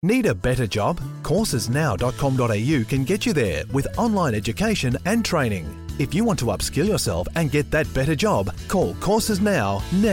Need a better job? Coursesnow.com.au can get you there with online education and training. If you want to upskill yourself and get that better job, call Courses Now